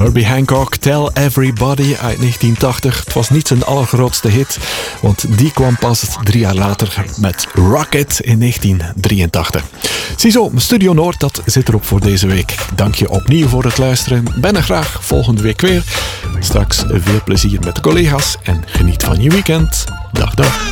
Herbie Hancock, Tell Everybody uit 1980. Het was niet zijn allergrootste hit, want die kwam pas 3 jaar later met Rocket in 1983. Ziezo, Studio Noord, dat zit erop voor deze week. Dank je opnieuw voor het luisteren. Ben er graag volgende week weer. Straks veel plezier met de collega's en geniet van je weekend. Dag, dag.